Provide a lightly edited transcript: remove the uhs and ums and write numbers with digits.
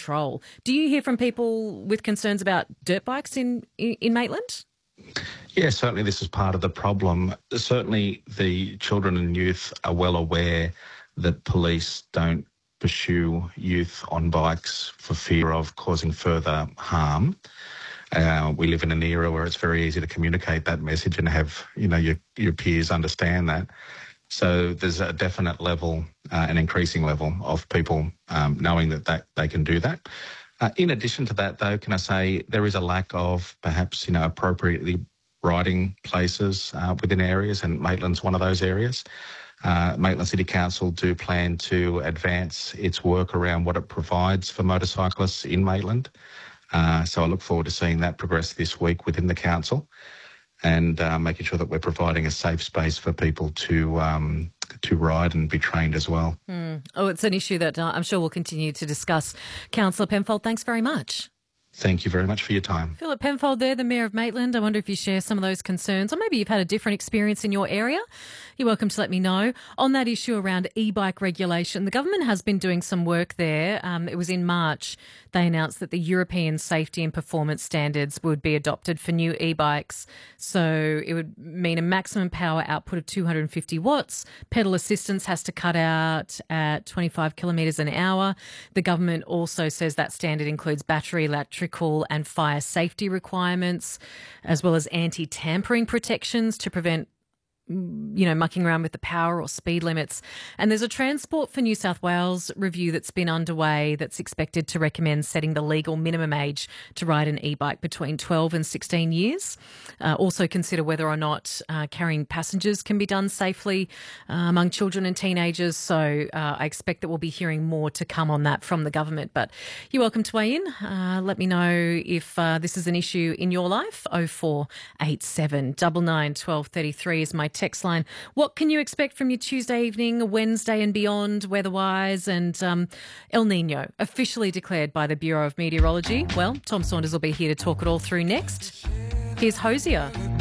patrol. Do you hear from people with concerns about dirt bikes in Maitland? Yeah, certainly this is part of the problem. Certainly the children and youth are well aware that police don't pursue youth on bikes for fear of causing further harm. We live in an era where it's very easy to communicate that message and have, your peers understand that. So there's a definite level, an increasing level of people knowing that they can do that. In addition to that, though, can I say there is a lack of perhaps, appropriately riding places within areas, and Maitland's one of those areas. Maitland City Council do plan to advance its work around what it provides for motorcyclists in Maitland. So I look forward to seeing that progress this week within the council, and making sure that we're providing a safe space for people to ride and be trained as well. Oh, it's an issue that I'm sure we'll continue to discuss. Councillor Penfold, thanks very much. Thank you very much for your time. Philip Penfold there, the Mayor of Maitland. I wonder if you share some of those concerns, or maybe you've had a different experience in your area. You're welcome to let me know. On that issue around e-bike regulation, the government has been doing some work there. It was in March. They announced that the European safety and performance standards would be adopted for new e-bikes. So it would mean a maximum power output of 250 watts. Pedal assistance has to cut out at 25 kilometres an hour. The government also says that standard includes battery, electrical and fire safety requirements, as well as anti-tampering protections to prevent mucking around with the power or speed limits. And there's a Transport for New South Wales review that's been underway that's expected to recommend setting the legal minimum age to ride an e-bike between 12 and 16 years. Also consider whether or not carrying passengers can be done safely among children and teenagers. So I expect that we'll be hearing more to come on that from the government. But you're welcome to weigh in. Let me know if this is an issue in your life. 0487 99 12 33 is my text line. What can you expect from your Tuesday evening, Wednesday and beyond, weather-wise? And El Nino, officially declared by the Bureau of Meteorology. Well, Tom Saunders will be here to talk it all through next. Here's Hosier.